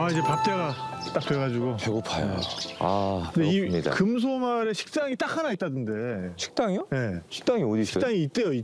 아 이제 밥 때가 딱 돼가지고. 배고파요. 아, 근데 이 배고픕니다. 금소마을에 식당이 딱 하나 있다던데. 식당이요? 네. 식당이 어디 있어요? 식당이 있대요.